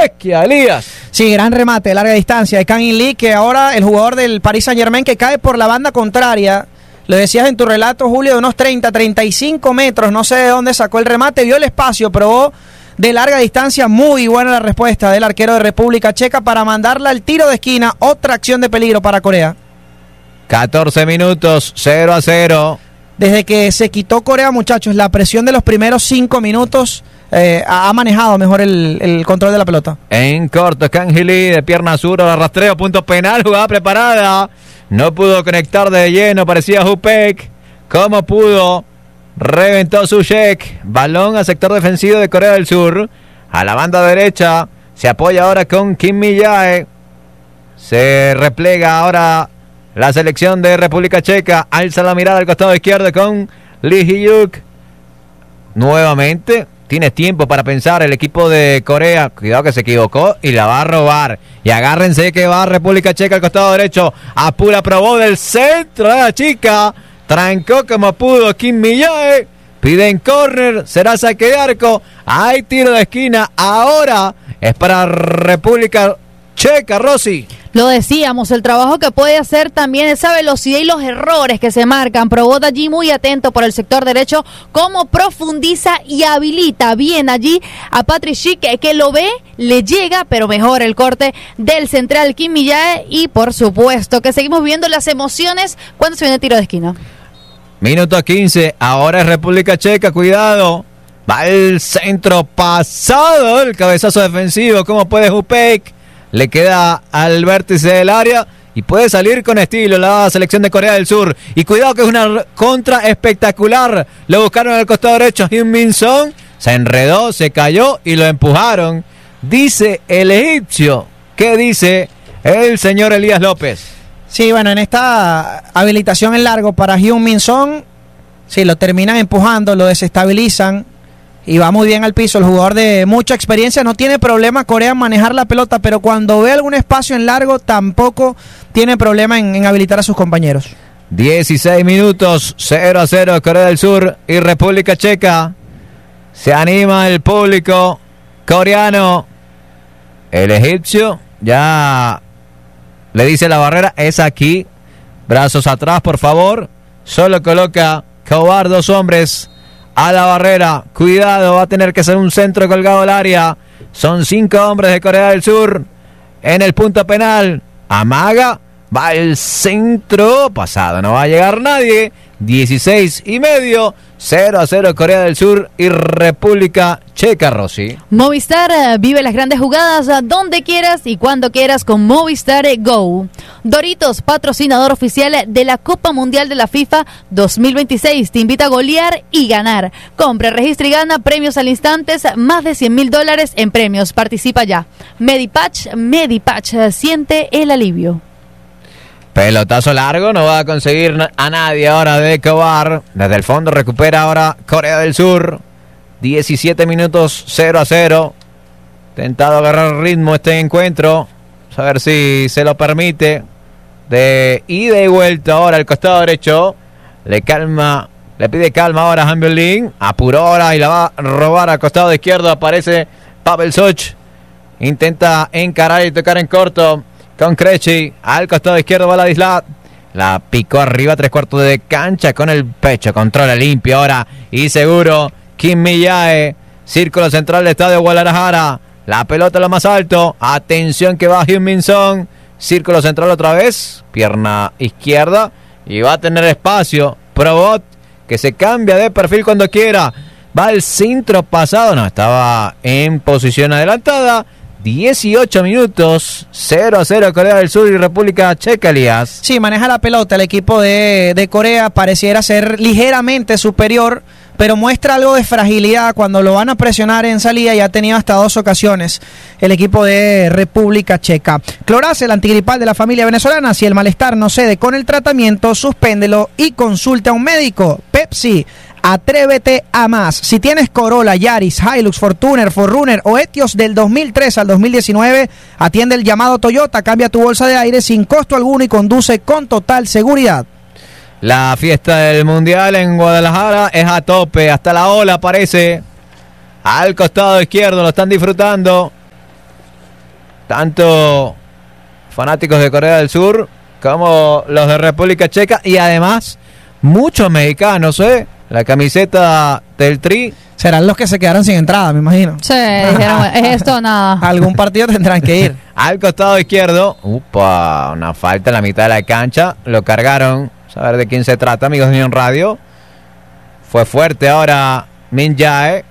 Chequia, Elías. Sí, gran remate de larga distancia de Kang In Lee, que ahora el jugador del Paris Saint-Germain que cae por la banda contraria. Lo decías en tu relato, Julio, de unos 35 metros, no sé de dónde sacó el remate, vio el espacio, probó de larga distancia. Muy buena la respuesta del arquero de República Checa para mandarla al tiro de esquina. Otra acción de peligro para Corea. 14 minutos, 0-0. Desde que se quitó Corea, muchachos, la presión de los primeros 5 minutos ha manejado mejor el control de la pelota. En corto, Kang In Lee de pierna zurda, la rastreo, punto penal, jugada preparada. No pudo conectar de lleno, parecía Hupek. ¿Cómo pudo? Reventó Sushek. Balón al sector defensivo de Corea del Sur. A la banda derecha. Se apoya ahora con Kim Mi-jae. Se replega ahora la selección de República Checa. Alza la mirada al costado izquierdo con Lee Hee-yuk. Nuevamente. Tienes tiempo para pensar el equipo de Corea. Cuidado que se equivocó y la va a robar. Y agárrense que va República Checa al costado derecho. Apura, probó del centro de la chica. Trancó como pudo Kim Mi-jae. Piden córner. Será saque de arco. Hay tiro de esquina. Ahora es para República Checa, Rosy. Lo decíamos, el trabajo que puede hacer también esa velocidad y los errores que se marcan. Probó allí muy atento por el sector derecho, cómo profundiza y habilita bien allí a Patrick Schick, que lo ve, le llega, pero mejor el corte del central Kim Mi-jae. Y por supuesto que seguimos viendo las emociones cuando se viene el tiro de esquina. Minuto 15, ahora es República Checa, cuidado. Va el centro pasado, el cabezazo defensivo, ¿cómo puede Hupek? Le queda al vértice del área y puede salir con estilo la selección de Corea del Sur. Y cuidado que es una contra espectacular. Lo buscaron al costado derecho, Heung-min Son. Se enredó, se cayó y lo empujaron. Dice el egipcio. ¿Qué dice el señor Elías López? Sí, bueno, en esta habilitación en largo para Heung-min Son, sí, lo terminan empujando, lo desestabilizan. Y va muy bien al piso, el jugador de mucha experiencia, no tiene problema Corea en manejar la pelota, pero cuando ve algún espacio en largo tampoco tiene problema en habilitar a sus compañeros. 16 minutos, 0-0 Corea del Sur y República Checa. Se anima el público coreano. El egipcio ya le dice la barrera, es aquí. Brazos atrás, por favor. Solo coloca Kovar, 2 hombres a la barrera. Cuidado, va a tener que ser un centro colgado al área. Son 5 hombres de Corea del Sur en el punto penal. Amaga, va el centro pasado, no va a llegar nadie. 16:30, 0-0 Corea del Sur y República Checa, Rosy. Movistar vive las grandes jugadas donde quieras y cuando quieras con Movistar Go. Doritos, patrocinador oficial de la Copa Mundial de la FIFA 2026, te invita a golear y ganar. Compra, registra y gana premios al instante, más de $100,000 en premios. Participa ya. Medipatch, siente el alivio. Pelotazo largo, no va a conseguir a nadie ahora de Kovar. Desde el fondo recupera ahora Corea del Sur. 17 minutos, 0-0. Tentado agarrar ritmo este encuentro. Vamos a ver si se lo permite. De ida y vuelta ahora al costado derecho. Le pide calma ahora a Han Byung-ling. Apuró ahora y la va a robar al costado izquierdo. Aparece Pavel Soch. Intenta encarar y tocar en corto con Krejci. Al costado izquierdo va Ladislat. La picó arriba, 3/4 de cancha con el pecho. Controla limpio ahora y seguro. Kim Mi-jae. Círculo central del estadio Guadalajara. La pelota lo más alto. Atención que va Heung-min Son. Círculo central otra vez. Pierna izquierda. Y va a tener espacio. Probot, que se cambia de perfil cuando quiera. Va el centro pasado. No, estaba en posición adelantada. 18 minutos, 0-0 Corea del Sur y República Checa, Elías. Sí, maneja la pelota el equipo de Corea, pareciera ser ligeramente superior, pero muestra algo de fragilidad cuando lo van a presionar en salida y ha tenido hasta 2 ocasiones el equipo de República Checa. Cloraz, el antigripal de la familia venezolana, si el malestar no cede con el tratamiento, suspéndelo y consulte a un médico. Pepsi, atrévete a más. Si tienes Corolla, Yaris, Hilux, Fortuner o Etios del 2003 al 2019, atiende el llamado Toyota, cambia tu bolsa de aire sin costo alguno y conduce con total seguridad. La fiesta del Mundial en Guadalajara es a tope, hasta la ola aparece al costado izquierdo, lo están disfrutando tanto fanáticos de Corea del Sur como los de República Checa, y además muchos mexicanos, la camiseta del Tri. Serán los que se quedaron sin entrada, me imagino. Sí, dijeron, es esto nada. Algún partido tendrán que ir. Al costado izquierdo, una falta en la mitad de la cancha, lo cargaron, saber de quién se trata, amigos de Unión Radio. Fue fuerte ahora Min Jae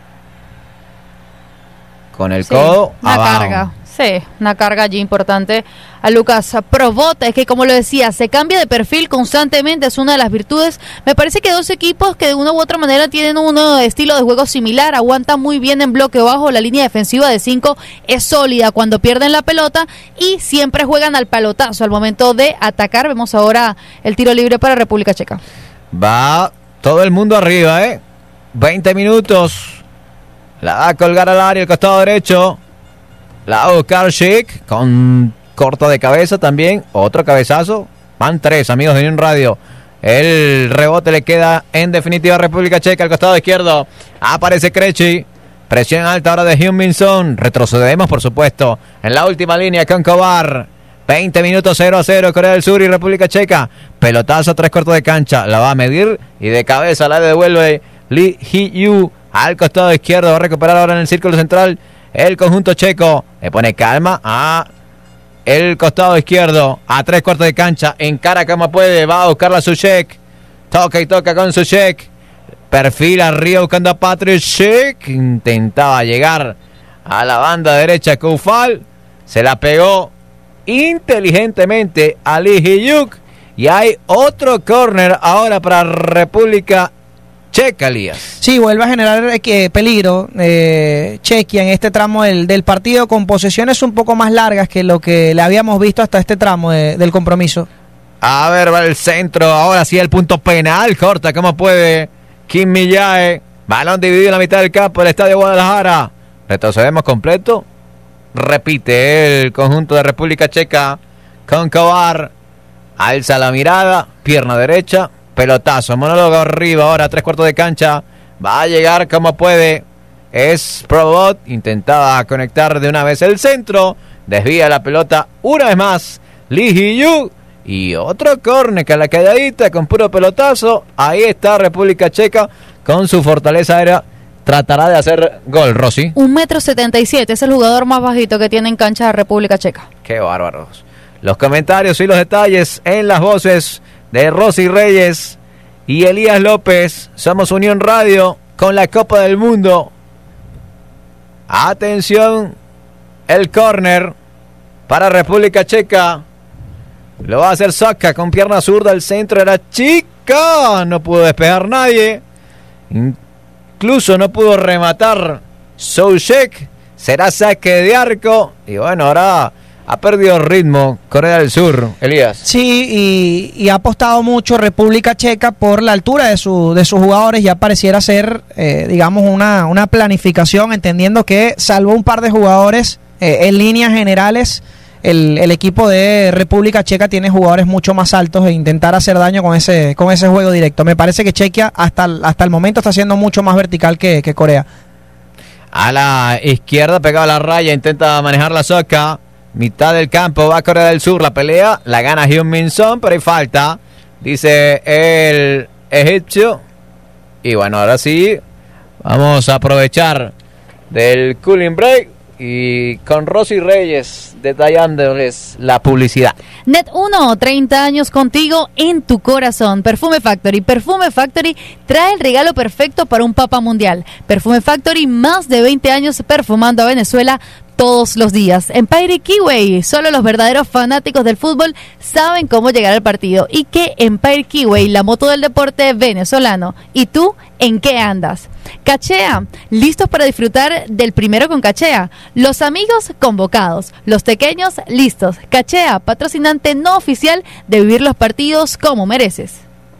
con el codo una abajo. Carga. Sí, una carga allí importante a Lucas Probot. Es que, como lo decía, se cambia de perfil constantemente, es una de las virtudes. Me parece que dos equipos que de una u otra manera tienen un estilo de juego similar, aguantan muy bien en bloque bajo, la línea defensiva de 5 es sólida cuando pierden la pelota y siempre juegan al pelotazo al momento de atacar. Vemos ahora el tiro libre para República Checa. Va todo el mundo arriba, 20 minutos. La va a colgar al área, el costado derecho. La va a buscar Schick con corto de cabeza también. Otro cabezazo. Van 3, amigos de Unión Radio. El rebote le queda en definitiva a República Checa. Al costado izquierdo aparece Krejci. Presión alta ahora de Heung-min Son. Retrocedemos, por supuesto, en la última línea con Kovar. 20 minutos 0-0, Corea del Sur y República Checa. Pelotazo, 3 cuartos de cancha. La va a medir y de cabeza la devuelve Lee Hee-yu. Al costado izquierdo va a recuperar ahora en el círculo central el conjunto checo. Le pone calma a el costado izquierdo, a 3 cuartos de cancha. Encara como puede, va a buscarla a Sushek. Toca y toca con Sushek. Perfil arriba buscando a Patrick Schick. Intentaba llegar a la banda derecha Koufal. Se la pegó inteligentemente a Lee Hee-yuk. Y hay otro córner ahora para República Checa, Elías. Sí, vuelve a generar peligro Chequia en este tramo del partido, con posesiones un poco más largas que lo que le habíamos visto hasta este tramo del compromiso. A ver, va el centro, ahora sí el punto penal, corta como puede Kim Mi-jae. Balón dividido en la mitad del campo del Estadio Guadalajara. Retrocedemos completo. Repite el conjunto de República Checa con Kovar. Alza la mirada, pierna derecha. Pelotazo, monólogo arriba, ahora 3 cuartos de cancha. Va a llegar como puede. Es Probot. Intentaba conectar de una vez el centro. Desvía la pelota una vez más Lee Hee-yuk. Y otro córner que a la calladita con puro pelotazo. Ahí está República Checa con su fortaleza aérea. Tratará de hacer gol, Rosy. 1,77 m. Es el jugador más bajito que tiene en cancha de República Checa. Qué bárbaros. Los comentarios y los detalles en las voces de Rosy Reyes y Elías López. Somos Unión Radio con la Copa del Mundo. Atención, el córner para República Checa. Lo va a hacer Saka con pierna zurda. El centro era chica. No pudo despejar nadie. Incluso no pudo rematar Soucek. Será saque de arco. Y bueno, ahora ha perdido ritmo Corea del Sur, Elías. Sí, y ha apostado mucho República Checa por la altura de sus jugadores. Ya pareciera ser, digamos, una planificación, entendiendo que salvo un par de jugadores, en líneas generales, el equipo de República Checa tiene jugadores mucho más altos e intentar hacer daño con ese juego directo. Me parece que Chequia hasta el momento está siendo mucho más vertical que Corea. A la izquierda, pegado a la raya, intenta manejar la Soca. Mitad del campo, va Corea del Sur, la pelea, la gana Heung-min Son, pero hay falta, dice el egipcio. Y bueno, ahora sí, vamos a aprovechar del cooling break y con Rosy Reyes detallándoles la publicidad. Net 1, 30 años contigo en tu corazón. Perfume Factory. Perfume Factory trae el regalo perfecto para un Papa Mundial. Perfume Factory, más de 20 años perfumando a Venezuela todos los días. Empire Kiwi, solo los verdaderos fanáticos del fútbol saben cómo llegar al partido. Y que Empire Kiwi, la moto del deporte venezolano. ¿Y tú en qué andas? Cachea, listos para disfrutar del primero con Cachea. Los amigos convocados, los pequeños listos. Cachea, patrocinante no oficial de vivir los partidos como mereces.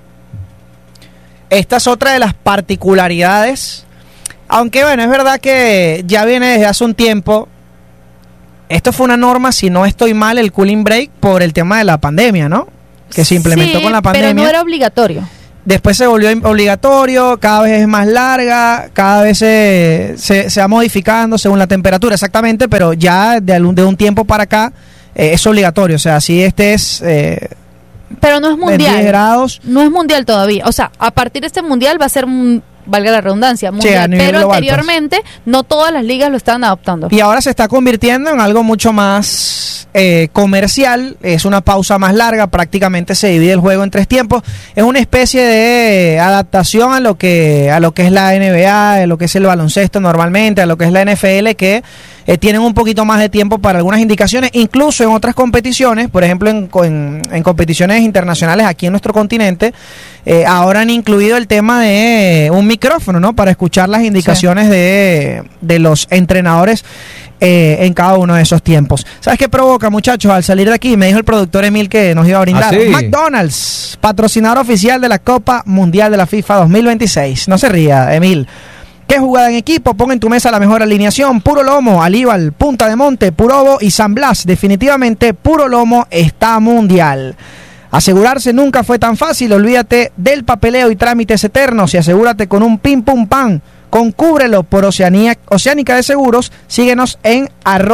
Esta es otra de las particularidades, aunque bueno, es verdad que ya viene desde hace un tiempo. Esto fue una norma, si no estoy mal, el cooling break por el tema de la pandemia, ¿no? Que se implementó con la pandemia. Pero no era obligatorio. Después se volvió obligatorio, cada vez es más larga, cada vez se va modificando según la temperatura, exactamente, pero ya de un tiempo para acá es obligatorio. O sea, si estés pero no es mundial. 10 grados. No es mundial todavía. O sea, a partir de este mundial va a ser, valga la redundancia, mundial. Sí, pero global, anteriormente no todas las ligas lo estaban adoptando. Y ahora se está convirtiendo en algo mucho más comercial. Es una pausa más larga, prácticamente se divide el juego en 3 tiempos. Es una especie de adaptación a lo que es la NBA, a lo que es el baloncesto normalmente, a lo que es la NFL, que tienen un poquito más de tiempo para algunas indicaciones, incluso en otras competiciones, por ejemplo en competiciones internacionales aquí en nuestro continente, ahora han incluido el tema de un micrófono, ¿no? Para escuchar las indicaciones de los entrenadores en cada uno de esos tiempos. ¿Sabes qué provoca, muchachos? Al salir de aquí, me dijo el productor Emil que nos iba a brindar. ¿Sí? McDonald's, patrocinador oficial de la Copa Mundial de la FIFA 2026. No se ría, Emil. ¿Qué jugada en equipo? Pon en tu mesa la mejor alineación. Puro Lomo, Alíbal, Punta de Monte, Purobo y San Blas. Definitivamente, Puro Lomo está mundial. Asegurarse nunca fue tan fácil. Olvídate del papeleo y trámites eternos y asegúrate con un pim pum pam. Con Cúbrelo por Oceánica de Seguros. Síguenos en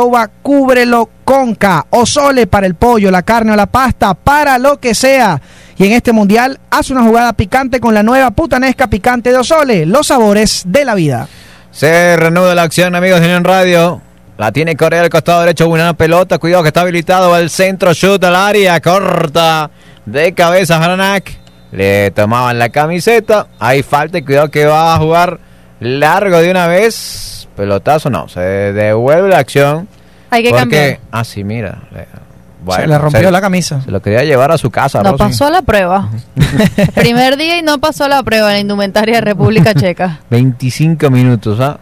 @cúbreloconca. O Sole para el pollo, la carne o la pasta, para lo que sea. Y en este mundial, haz una jugada picante con la nueva putanesca picante de Osole. Los sabores de la vida. Se reanuda la acción, amigos de Unión Radio. La tiene Corea al costado derecho, buena pelota, cuidado que está habilitado al centro, shoot al área, corta de cabeza Haranak. Le tomaban la camiseta, hay falta y cuidado que va a jugar largo de una vez. Pelotazo no, se devuelve la acción. Hay que cambiar. Ah, sí, mira. Bueno, se le rompió la camisa. Se lo quería llevar a su casa. No Rosy. pasó la prueba. Primer día y no pasó la prueba en la indumentaria de República Checa. 25 minutos, ¿ah?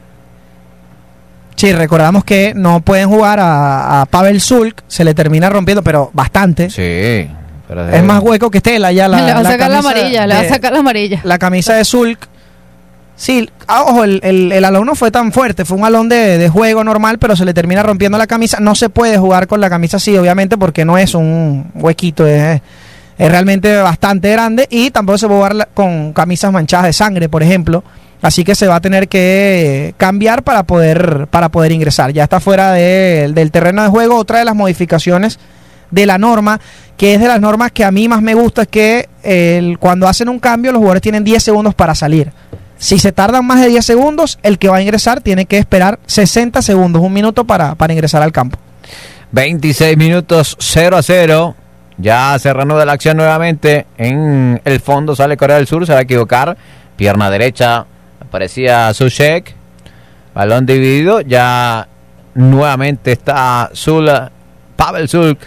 Sí, recordamos que no pueden jugar a Pavel Sulk, se le termina rompiendo, pero bastante. Sí. Pero es más hueco que Estela ya le va a sacar la amarilla, le va a sacar la amarilla. La camisa de Sulk. Sí, ojo, el alón no fue tan fuerte, fue un alón de juego normal, pero se le termina rompiendo la camisa. No se puede jugar con la camisa así, obviamente, porque no es un huequito, es realmente bastante grande, y tampoco se puede jugar con camisas manchadas de sangre, por ejemplo. Así que se va a tener que cambiar para poder ingresar. Ya está fuera del terreno de juego. Otra de las modificaciones de la norma, que es de las normas que a mí más me gusta, es que cuando hacen un cambio los jugadores tienen 10 segundos para salir. Si se tardan más de 10 segundos, el que va a ingresar tiene que esperar 60 segundos, un minuto para ingresar al campo. 26 minutos, 0-0. Ya se reanuda la acción nuevamente. En el fondo sale Corea del Sur, se va a equivocar. Pierna derecha, aparecía Sushek. Balón dividido. Ya nuevamente está Pavel Sulk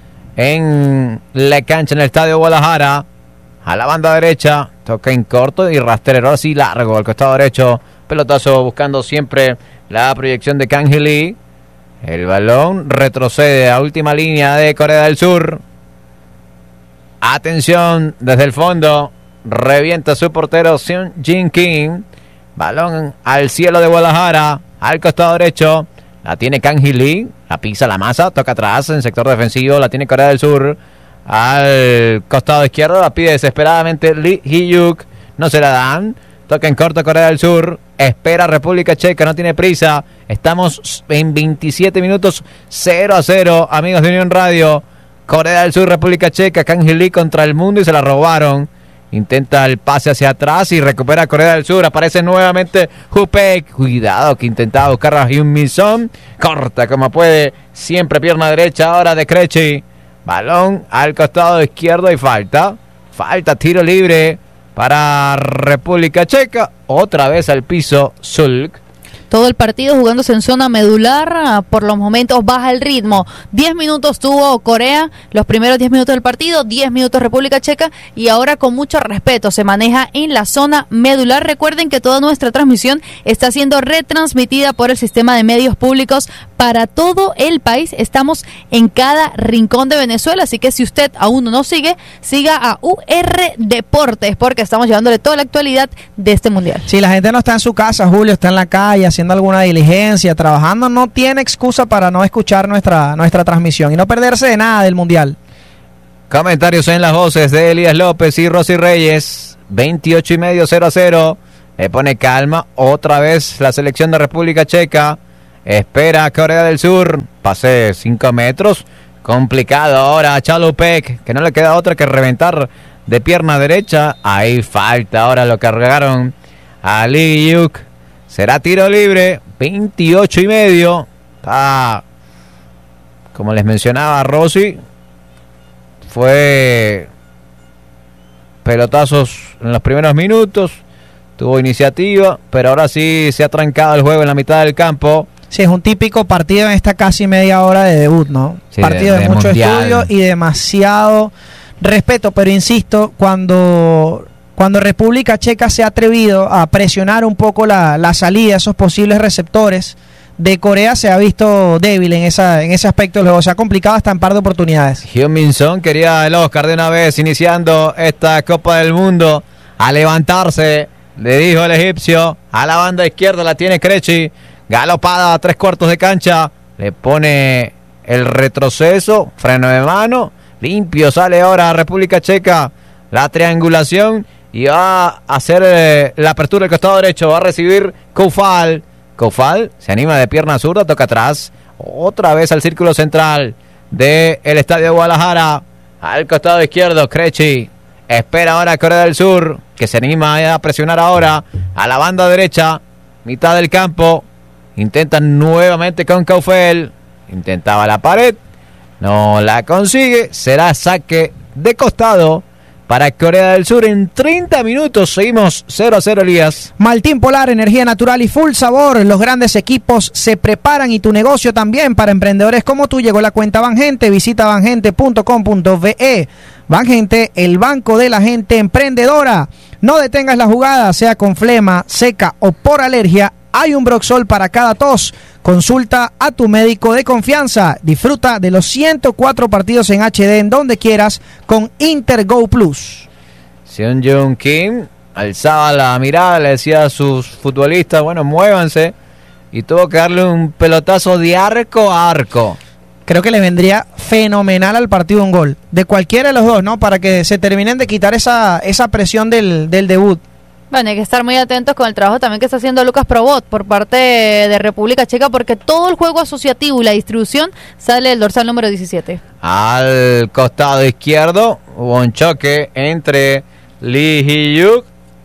en la cancha en el estadio Guadalajara. A la banda derecha, toca en corto y rastrero así largo al costado derecho. Pelotazo buscando siempre la proyección de Kang Hee-lee. El balón retrocede a última línea de Corea del Sur. Atención desde el fondo. Revienta su portero Seung Jin Kim. Balón al cielo de Guadalajara. Al costado derecho. La tiene Kang Hee-lee. La pisa la masa. Toca atrás en sector defensivo. La tiene Corea del Sur. Al costado izquierdo. La pide desesperadamente Lee Hee-yuk. No se la dan. Toca en corto Corea del Sur. Espera República Checa. No tiene prisa. Estamos en 27 minutos. 0-0. Amigos de Unión Radio. Corea del Sur, República Checa. Kang Hee-lee contra el mundo y se la robaron. Intenta el pase hacia atrás y recupera Corea del Sur. Aparece nuevamente Hupek. Cuidado que intentaba buscar a Hyun Min Son. Corta como puede. Siempre pierna derecha ahora de Krejci. Balón al costado izquierdo y falta. Falta, tiro libre para República Checa. Otra vez al piso Sulk. Todo el partido jugándose en zona medular, por los momentos baja el ritmo. 10 minutos tuvo Corea, los primeros 10 minutos del partido, 10 minutos República Checa, y ahora con mucho respeto se maneja en la zona medular. Recuerden que toda nuestra transmisión está siendo retransmitida por el sistema de medios públicos para todo el país. Estamos en cada rincón de Venezuela, así que si usted aún no nos sigue, siga a UR Deportes, porque estamos llevándole toda la actualidad de este mundial. Si la gente no está en su casa, Julio, está en la calle haciendo alguna diligencia, trabajando, no tiene excusa para no escuchar nuestra transmisión y no perderse de nada del mundial. Comentarios en las voces de Elías López y Rosy Reyes. 28:30, 0-0. Le pone calma otra vez la selección de República Checa. Espera Corea del Sur. Pase 5 metros. Complicado ahora a Chalupek, que no le queda otra que reventar de pierna derecha. Ahí falta, ahora lo cargaron a Lee Yuk. Será tiro libre, 28:30. Como les mencionaba Rossi, fue pelotazos en los primeros minutos, tuvo iniciativa, pero ahora sí se ha trancado el juego en la mitad del campo. Sí, es un típico partido en esta casi media hora de debut, ¿no? Sí, partido de mucho mundial. estudio y demasiado respeto, pero insisto, cuando República Checa se ha atrevido a presionar un poco la salida, esos posibles receptores de Corea, se ha visto débil en ese aspecto del juego. Se ha complicado hasta en par de oportunidades. Heung-min Son quería el Oscar de una vez, iniciando esta Copa del Mundo. A levantarse, le dijo el egipcio. A la banda izquierda la tiene Krejci. Galopada a 3/4 de cancha. Le pone el retroceso, freno de mano. Limpio sale ahora República Checa. La triangulación. Y va a hacer la apertura del costado derecho. Va a recibir Koufal. Koufal se anima de pierna zurda, toca atrás. Otra vez al círculo central del estadio de Guadalajara. Al costado izquierdo, Krejci. Espera ahora Corea del Sur, que se anima a presionar ahora a la banda derecha. Mitad del campo. Intentan nuevamente con Koufal. Intentaba la pared. No la consigue. Será saque de costado para Corea del Sur. En 30 minutos seguimos 0-0, Elías. Maltín Polar, energía natural y full sabor. Los grandes equipos se preparan y tu negocio también. Para emprendedores como tú llegó la cuenta Bangente. Visita bangente.com.be. Bangente, el banco de la gente emprendedora. No detengas la jugada, sea con flema, seca o por alergia. Hay un Broxol para cada tos. Consulta a tu médico de confianza. Disfruta de los 104 partidos en HD en donde quieras con Intergo Plus. Seung-Joon Kim alzaba la mirada, le decía a sus futbolistas, bueno, muévanse. Y tuvo que darle un pelotazo de arco a arco. Creo que le vendría fenomenal al partido un gol. De cualquiera de los dos, ¿no? Para que se terminen de quitar esa presión del debut. Bueno, hay que estar muy atentos con el trabajo también que está haciendo Lucas Probot por parte de República Checa, porque todo el juego asociativo y la distribución sale del dorsal número 17. Al costado izquierdo hubo un choque entre Lee Hee-yuk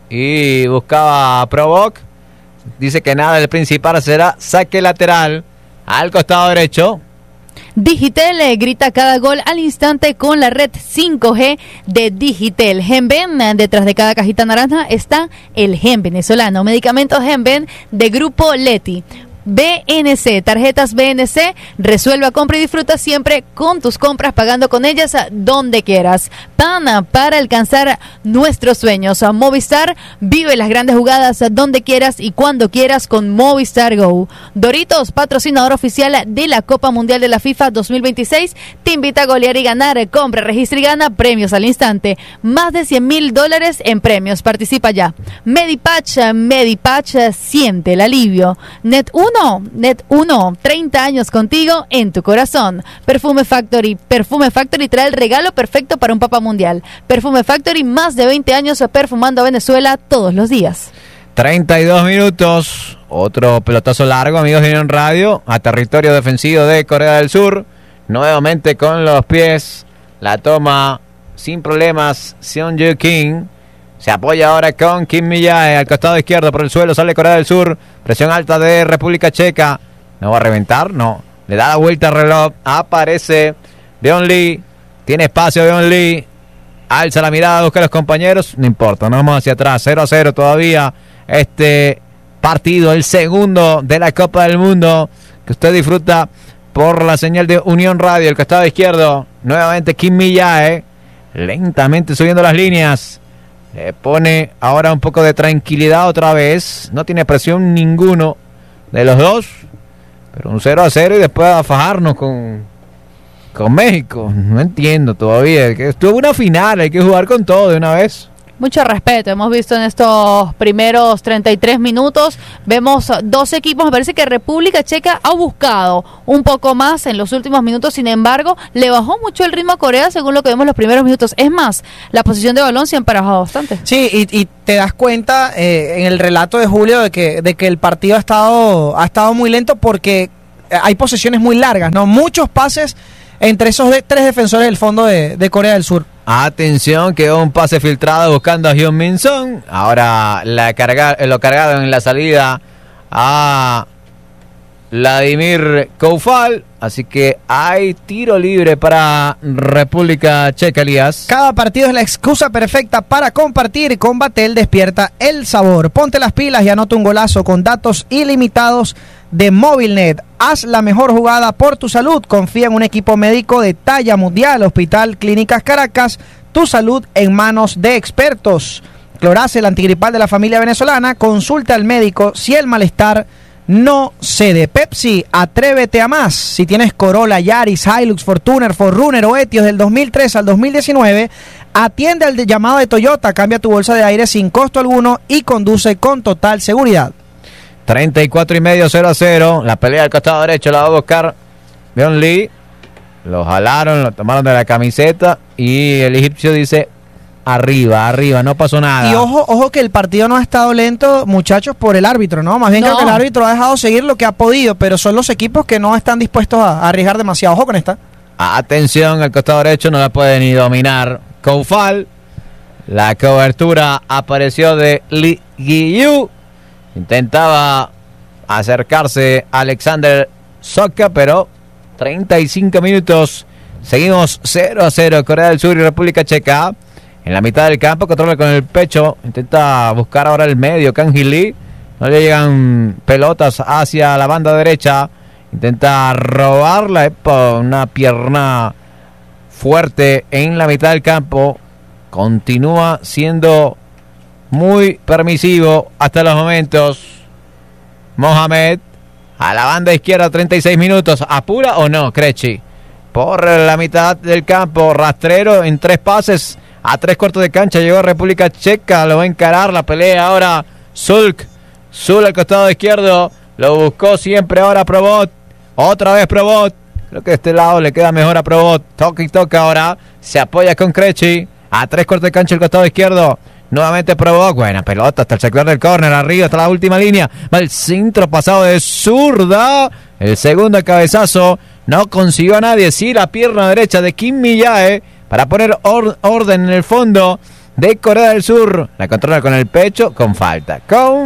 y buscaba a Probot. Dice que nada, el principal será saque lateral al costado derecho. Digitel grita cada gol al instante con la red 5G de Digitel. Genven, detrás de cada cajita naranja está el Gen venezolano. Medicamentos Genven de Grupo Leti. BNC, tarjetas BNC, resuelva, compra y disfruta siempre con tus compras, pagando con ellas donde quieras. PAN, para alcanzar nuestros sueños. Movistar, vive las grandes jugadas donde quieras y cuando quieras con Movistar Go. Doritos, patrocinador oficial de la Copa Mundial de la FIFA 2026, te invita a golear y ganar. Compra, registra y gana premios al instante. Más de $100,000 en premios. Participa ya. Medipatch, siente el alivio. Net 1, 30 años contigo en tu corazón. Perfume Factory trae el regalo perfecto para un Papa Mundial. Perfume Factory, más de 20 años perfumando a Venezuela todos los días. 32 minutos, otro pelotazo largo, amigos de Unión Radio, a territorio defensivo de Corea del Sur. Nuevamente con los pies, la toma sin problemas Seung-Joon Kim. Se apoya ahora con Kim Mi-jae al costado izquierdo por el suelo, sale Corea del Sur, presión alta de República Checa. No va a reventar, no, le da la vuelta al reloj, aparece Deon Lee, tiene espacio Deon Lee, alza la mirada, busca a los compañeros, no importa, no vamos hacia atrás, 0-0 todavía este partido, el segundo de la Copa del Mundo, que usted disfruta por la señal de Unión Radio, el costado izquierdo, nuevamente Kim Mi-jae, lentamente subiendo las líneas. Le pone ahora un poco de tranquilidad otra vez. No tiene presión ninguno de los dos. Pero un 0-0 y después a fajarnos con México. No entiendo todavía. Que estuvo una final, hay que jugar con todo de una vez. Mucho respeto, hemos visto en estos primeros 33 minutos, vemos dos equipos, me parece que República Checa ha buscado un poco más en los últimos minutos, sin embargo, le bajó mucho el ritmo a Corea según lo que vemos en los primeros minutos. Es más, la posición de balón se ha emparejado bastante. Sí, y te das cuenta en el relato de Julio de que el partido ha estado muy lento porque hay posesiones muy largas, ¿no? Muchos pases entre esos tres defensores del fondo de Corea del Sur. Atención, quedó un pase filtrado buscando a Hyun Min Song. Ahora lo cargaron en la salida a Vladimir Koufal. Así que hay tiro libre para República Checa, Elías. Cada partido es la excusa perfecta para compartir. Con Batel despierta el sabor. Ponte las pilas y anota un golazo con datos ilimitados de Movilnet. Haz la mejor jugada por tu salud. Confía en un equipo médico de talla mundial. Hospital Clínicas Caracas. Tu salud en manos de expertos. Cloraz, el antigripal de la familia venezolana. Consulta al médico si el malestar no cede. Pepsi, atrévete a más. Si tienes Corolla, Yaris, Hilux, Fortuner, 4Runner o Etios del 2003 al 2019, atiende al llamado de Toyota. Cambia tu bolsa de aire sin costo alguno y conduce con total seguridad. 34,5, 0-0. La pelea del costado derecho la va a buscar Byung Lee. Lo jalaron, lo tomaron de la camiseta y el egipcio dice arriba, no pasó nada. Y ojo que el partido no ha estado lento, muchachos, por el árbitro, ¿no? Más bien creo que el árbitro ha dejado seguir lo que ha podido, pero son los equipos que no están dispuestos a arriesgar demasiado. Ojo con esta. Atención, el costado derecho no la puede ni dominar Koufal. La cobertura apareció de Lee Gi-yu. Intentaba acercarse a Alexander Soka, pero 35 minutos. Seguimos 0-0. Corea del Sur y República Checa. En la mitad del campo, controla con el pecho. Intenta buscar ahora el medio. Kang Hee Lee. No le llegan pelotas hacia la banda derecha. Intenta robarla. Una pierna fuerte en la mitad del campo. Continúa siendo muy permisivo hasta los momentos. Mohamed a la banda izquierda, 36 minutos. ¿Apura o no, Krejci? Por la mitad del campo, rastrero en 3 pases a 3 cuartos de cancha. Llegó a República Checa, lo va a encarar la pelea ahora. Zulk al costado izquierdo, lo buscó siempre ahora Probot. Otra vez Probot. Creo que de este lado le queda mejor a Probot. Toca y toca ahora. Se apoya con Krejci. A 3 cuartos de cancha el costado izquierdo. Nuevamente Probot. Buena pelota hasta el sector del córner. Arriba hasta la última línea. Va el centro pasado de zurda. El segundo cabezazo. No consiguió a nadie. Sí, la pierna derecha de Kim Mi-jae para poner orden en el fondo de Corea del Sur. La controla con el pecho. Con falta.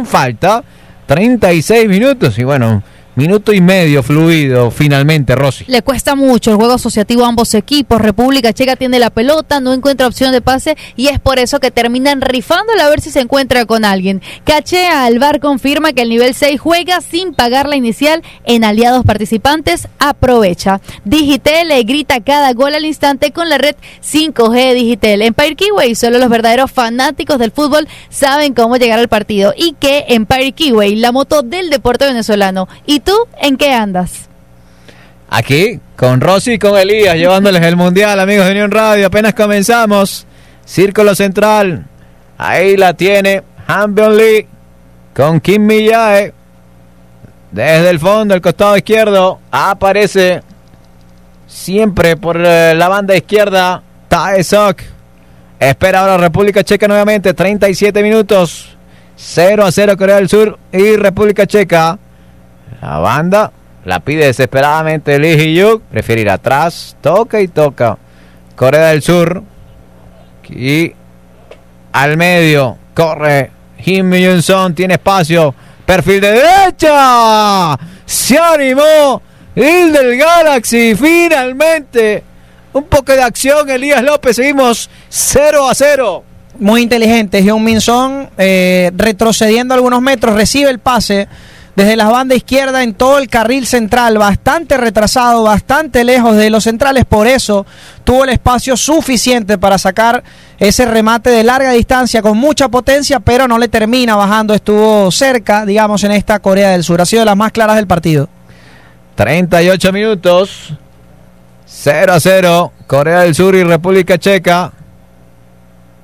36 minutos. Y bueno, minuto y medio fluido finalmente, Rosy. Le cuesta mucho el juego asociativo a ambos equipos. República Checa tiene la pelota, no encuentra opción de pase y es por eso que terminan rifándola a ver si se encuentra con alguien. Cachea Alvar confirma que el nivel 6 juega sin pagar la inicial en aliados participantes. Aprovecha. Digitel le grita cada gol al instante con la red 5G Digitel. Empire Kiway, solo los verdaderos fanáticos del fútbol saben cómo llegar al partido. Y que Empire Kiway, la moto del deporte venezolano. ¿Y tú en qué andas? Aquí, con Rosy y con Elías, llevándoles el Mundial, amigos de Unión Radio. Apenas comenzamos. Círculo central. Ahí la tiene Han Byung Lee con Kim Mi-jae. Desde el fondo, el costado izquierdo, aparece siempre por la banda izquierda Tae Sok. Espera ahora República Checa nuevamente. 37 minutos. 0-0 Corea del Sur y República Checa. La banda la pide desesperadamente Lee Gi-yu. Prefiere ir atrás. Toca y toca. Corea del Sur. Y al medio corre Kim Mi-jun. Tiene espacio. Perfil de derecha. Se animó el del Galaxy. Finalmente. Un poco de acción. Elías López. Seguimos 0-0. Muy inteligente. Hyun Min Song retrocediendo algunos metros. Recibe el pase desde la banda izquierda en todo el carril central, bastante retrasado, bastante lejos de los centrales, por eso tuvo el espacio suficiente para sacar ese remate de larga distancia con mucha potencia, pero no le termina bajando, estuvo cerca, digamos, en esta Corea del Sur, ha sido de las más claras del partido. 38 minutos, 0-0, Corea del Sur y República Checa.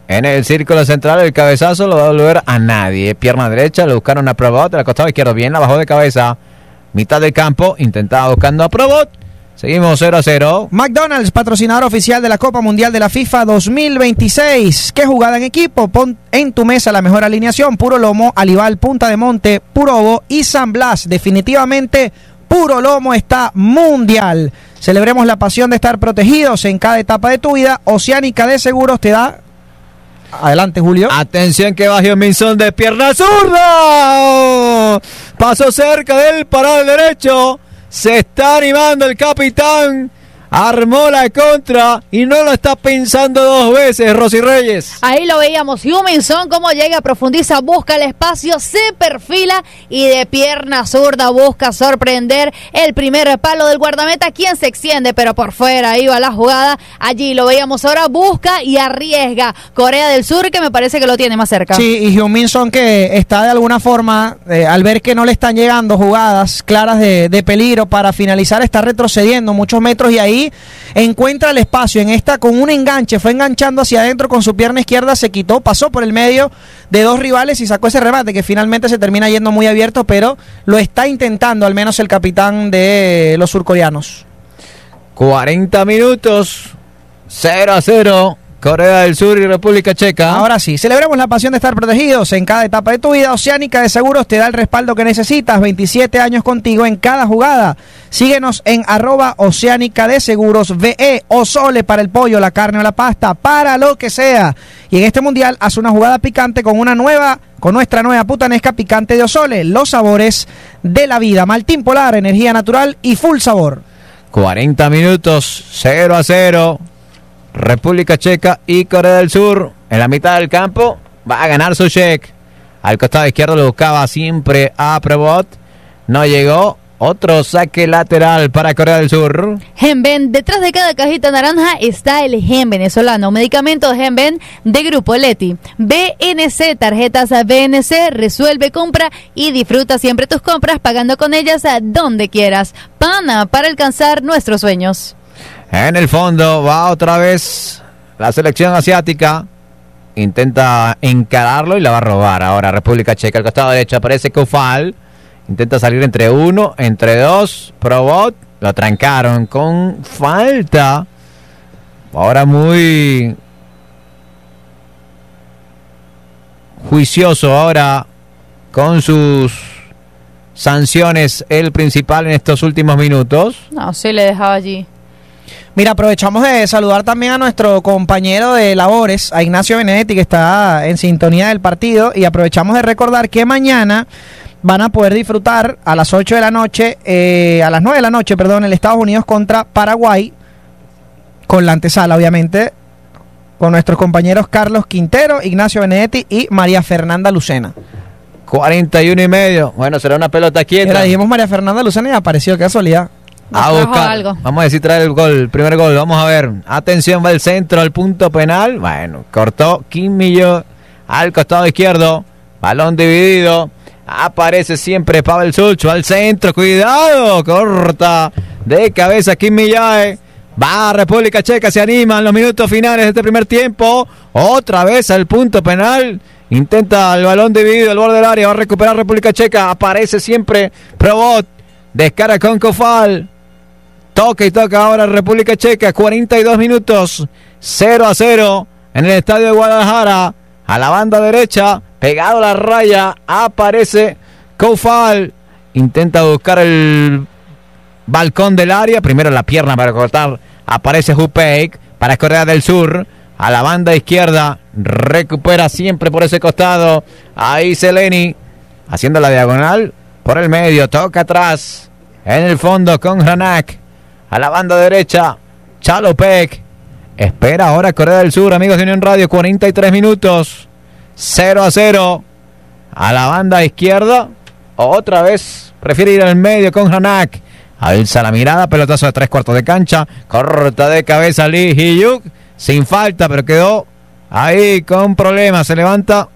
En el círculo central, el cabezazo lo va a volver a nadie. Pierna derecha, le buscaron a Probot. Al costado izquierdo, bien, la bajó de cabeza. Mitad del campo, intentaba buscando a Probot. Seguimos 0-0. McDonald's, patrocinador oficial de la Copa Mundial de la FIFA 2026. ¿Qué jugada en equipo? Pon en tu mesa la mejor alineación. Puro lomo, Alival, Punta de Monte, Purobo y San Blas. Definitivamente, Puro Lomo está mundial. Celebremos la pasión de estar protegidos en cada etapa de tu vida. Oceánica de Seguros te da... Adelante, Julio. Atención que va Minson de pierna zurda. Pasó cerca del paral derecho. Se está animando el capitán. Armó la contra y no lo está pensando dos veces, Rosy Reyes. Ahí lo veíamos, Huminson cómo llega, profundiza, busca el espacio, se perfila y de pierna zurda busca sorprender el primer palo del guardameta, quien se extiende, pero por fuera iba la jugada. Allí lo veíamos ahora, busca y arriesga Corea del Sur, que me parece que lo tiene más cerca. Sí, y Huminson que está de alguna forma, al ver que no le están llegando jugadas claras de peligro para finalizar, está retrocediendo muchos metros y ahí encuentra el espacio. En esta, con un enganche, fue enganchando hacia adentro con su pierna izquierda, se quitó, pasó por el medio de dos rivales y sacó ese remate que finalmente se termina yendo muy abierto, pero lo está intentando al menos el capitán de los surcoreanos. 40 minutos, 0-0, Corea del Sur y República Checa. Ahora sí, celebremos la pasión de estar protegidos en cada etapa de tu vida. Oceánica de Seguros te da el respaldo que necesitas. 27 años contigo en cada jugada. Síguenos en @Oceánica de Seguros VE o Sole para el pollo, la carne o la pasta, para lo que sea. Y en este mundial haz una jugada picante con nuestra nueva putanesca picante de Osole. Los sabores de la vida. Maltín Polar, energía natural y full sabor. 40 minutos, 0-0. República Checa y Corea del Sur. En la mitad del campo va a ganar Souček. Al costado izquierdo lo buscaba siempre a Probot. No llegó. Otro saque lateral para Corea del Sur. Genben, detrás de cada cajita naranja está el Gen venezolano, medicamento de Genben de Grupo Leti. BNC, tarjetas BNC, resuelve, compra y disfruta siempre tus compras pagando con ellas a donde quieras. Pana para alcanzar nuestros sueños. En el fondo va otra vez la selección asiática. Intenta encararlo y la va a robar ahora República Checa. Al costado derecho aparece Koufal. Intenta salir entre uno, entre dos. Probot. Lo trancaron con falta. Ahora muy juicioso ahora con sus sanciones el principal en estos últimos minutos. No, sí le dejaba allí. Mira, aprovechamos de saludar también a nuestro compañero de labores, a Ignacio Benedetti, que está en sintonía del partido, y aprovechamos de recordar que mañana van a poder disfrutar a las 8 de la noche, a las 9 de la noche, perdón, el Estados Unidos contra Paraguay, con la antesala, obviamente, con nuestros compañeros Carlos Quintero, Ignacio Benedetti y María Fernanda Lucena. 41:30. Bueno, será una pelota quieta. Era, dijimos María Fernanda Lucena y apareció, qué casualidad. A buscar algo. Vamos a decir traer el gol, el primer gol. Vamos a ver. Atención, va el centro, al punto penal. Bueno, cortó Kim Millo al costado izquierdo. Balón dividido. Aparece siempre Pavel Sucho al centro. Cuidado. Corta de cabeza Kim Millae. Va República Checa, se anima en los minutos finales de este primer tiempo. Otra vez al punto penal. Intenta el balón dividido al borde del área. Va a recuperar República Checa. Aparece siempre Probot. Descara con Koufal. Toca y toca ahora República Checa. 42 minutos. 0-0 en el estadio de Guadalajara. A la banda derecha. Pegado a la raya. Aparece Koufal. Intenta buscar el balcón del área. Primero la pierna para cortar. Aparece Hupek para Corea del Sur. A la banda izquierda. Recupera siempre por ese costado. Ahí Seleni. Haciendo la diagonal. Por el medio. Toca atrás. En el fondo con Hranak. A la banda derecha, Chalopek. Espera ahora Corea del Sur, amigos de Unión Radio. 43 minutos. 0-0. A la banda izquierda. Otra vez prefiere ir al medio con Hranak. Alza la mirada, pelotazo de 3/4 de cancha. Corta de cabeza Lee Hee-yuk. Sin falta, pero quedó ahí con problemas. Se levanta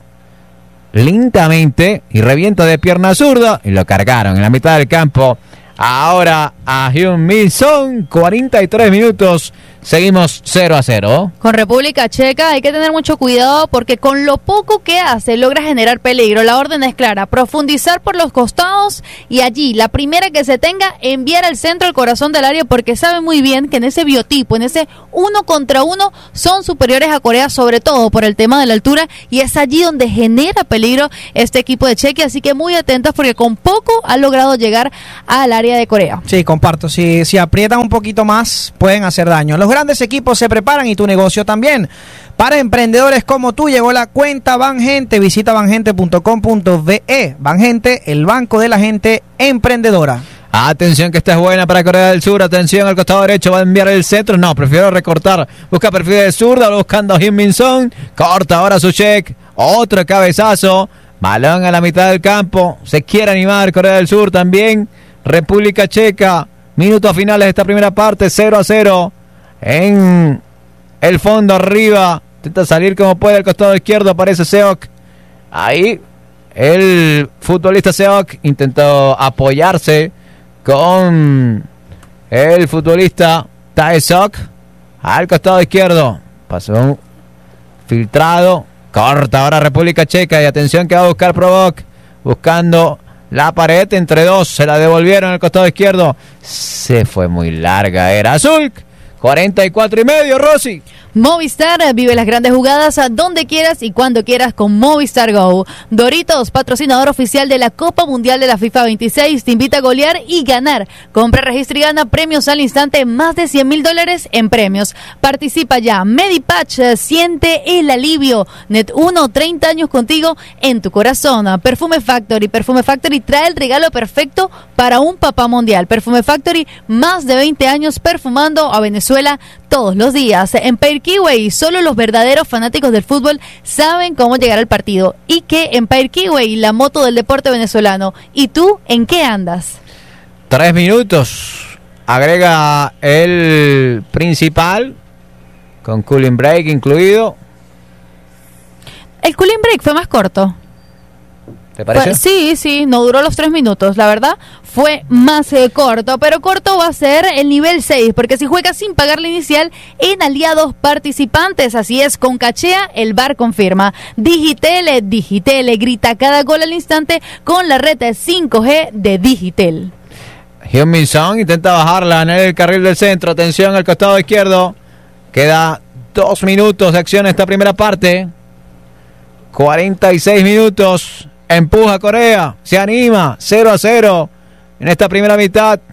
lentamente y revienta de pierna zurda. Y lo cargaron en la mitad del campo. Ahora a Hyun-Min Son, 43 minutos, Seguimos 0-0. Con República Checa hay que tener mucho cuidado porque con lo poco que hace logra generar peligro. La orden es clara, profundizar por los costados y allí la primera que se tenga enviar al centro, al corazón del área, porque sabe muy bien que en ese biotipo, en ese 1 contra 1 son superiores a Corea, sobre todo por el tema de la altura, y es allí donde genera peligro este equipo de Chequia, así que muy atentos porque con poco ha logrado llegar al área de Corea. Sí, comparto, si aprietan un poquito más pueden hacer daño. Los grandes equipos se preparan y tu negocio también. Para emprendedores como tú llegó la cuenta Bangente. Visita bangente.com.be. Bangente, el banco de la gente emprendedora. Atención que esta es buena para Corea del Sur. Atención al costado derecho. Va a enviar el centro. No, prefiero recortar. Busca perfil de zurda. Buscando a Heung-min Son. Corta ahora su check. Otro cabezazo. Balón a la mitad del campo. Se quiere animar Corea del Sur también. República Checa. Minutos finales de esta primera parte. 0-0. En el fondo arriba. Intenta salir como puede al costado izquierdo. Aparece Seok. Ahí el futbolista Seok intentó apoyarse con el futbolista Tae-sok al costado izquierdo. Pasó un filtrado. Corta ahora República Checa. Y atención que va a buscar Provoc. Buscando la pared entre dos. Se la devolvieron al costado izquierdo. Se fue muy larga. Era Zulk. 44,5, Rosy. Movistar vive las grandes jugadas a donde quieras y cuando quieras con Movistar Go. Doritos, patrocinador oficial de la Copa Mundial de la FIFA 26, te invita a golear y ganar. Compra, registra y gana premios al instante, más de $100,000 en premios. Participa ya. Medipatch, siente el alivio. Net1, 30 años contigo en tu corazón. Perfume Factory trae el regalo perfecto para un papá mundial. Perfume Factory, más de 20 años perfumando a Venezuela todos los días. En Empire Kiway, solo los verdaderos fanáticos del fútbol saben cómo llegar al partido. Y que Empire Kiway, la moto del deporte venezolano. ¿Y tú en qué andas? 3 minutos. Agrega el principal con cooling break incluido. El cooling break fue más corto. ¿Te parece? Sí, no duró los 3 minutos, la verdad fue más corto, pero corto va a ser el nivel 6, porque si juega sin pagar la inicial en aliados participantes, así es, con cachea, el VAR confirma. Digitel, grita cada gol al instante con la red 5G de Digitel. Heung-min Son intenta bajarla en el carril del centro, atención al costado izquierdo, queda 2 minutos de acción en esta primera parte, 46 minutos. Empuja Corea, se anima, 0-0 en esta primera mitad.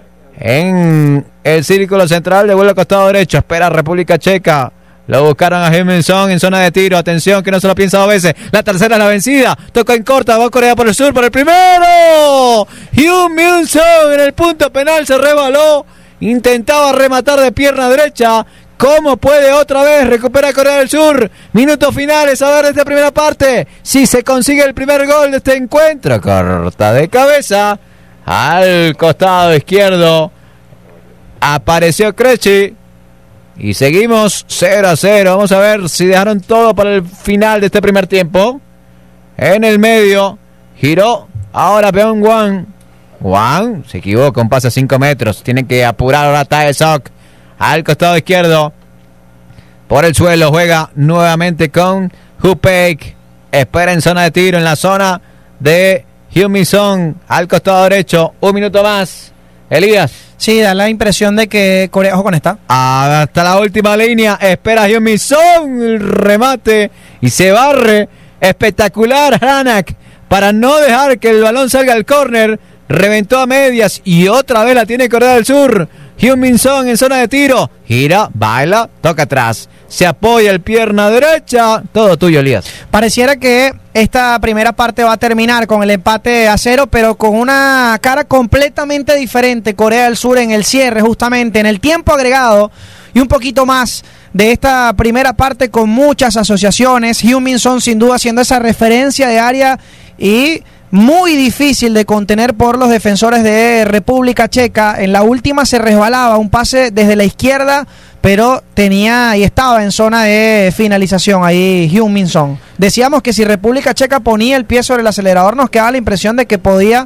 En el círculo central, devuelve al costado derecho, espera República Checa. Lo buscaron a Heung-min Son en zona de tiro. Atención que no se lo piensa 2 veces. La tercera es la vencida. Toca en corta, va Corea por el sur, por el primero. Heung-min Son en el punto penal se rebaló. Intentaba rematar de pierna derecha. ¿Cómo puede otra vez? Recupera Corea del Sur. Minutos finales, a ver de esta primera parte. Si se consigue el primer gol de este encuentro. Corta de cabeza. Al costado izquierdo. Apareció Krejci. Y seguimos 0-0. Vamos a ver si dejaron todo para el final de este primer tiempo. En el medio. Giró. Ahora Byung-hwan. Hwan se equivoca. Un pase a 5 metros. Tienen que apurar ahora Tae-sok. Al costado izquierdo. Por el suelo. Juega nuevamente con Hupek. Espera en zona de tiro. En la zona de Heung-min Son. Al costado derecho. 1 minuto más. Elías. Sí, da la impresión de que Corea, ojo con esta. Hasta la última línea. Espera Heung-min Son. El remate. Y se barre. Espectacular Hanak. Para no dejar que el balón salga al córner. Reventó a medias. Y otra vez la tiene Corea del Sur. Heung-min Son en zona de tiro. Gira, baila, toca atrás. Se apoya el pierna derecha. Todo tuyo, Elías. Pareciera que esta primera parte va a terminar con el empate a 0, pero con una cara completamente diferente. Corea del Sur en el cierre, justamente en el tiempo agregado y un poquito más de esta primera parte con muchas asociaciones. Heung-min Son sin duda haciendo esa referencia de área y muy difícil de contener por los defensores de República Checa. En la última se resbalaba un pase desde la izquierda, pero tenía y estaba en zona de finalización ahí Heung-min Son. Decíamos que si República Checa ponía el pie sobre el acelerador, nos quedaba la impresión de que podía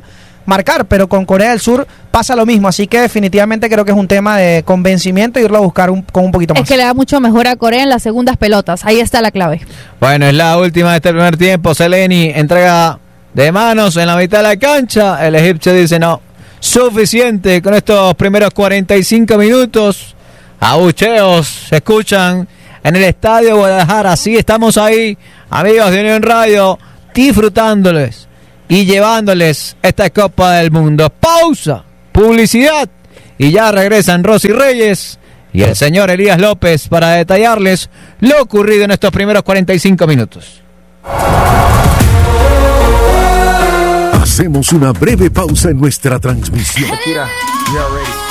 marcar, pero con Corea del Sur pasa lo mismo, así que definitivamente creo que es un tema de convencimiento y irlo a buscar con un poquito más. Es que le da mucho mejor a Corea en las segundas pelotas, ahí está la clave. Bueno, es la última de este primer tiempo. Seleni entrega de manos en la mitad de la cancha. El egipcio dice no, suficiente con estos primeros 45 minutos. Abucheos se escuchan en el estadio Guadalajara. Sí, estamos ahí, amigos de Unión Radio, disfrutándoles y llevándoles esta Copa del Mundo. Pausa, publicidad y ya regresan Rosy Reyes y el señor Elías López para detallarles lo ocurrido en estos primeros 45 minutos. Hacemos una breve pausa en nuestra transmisión.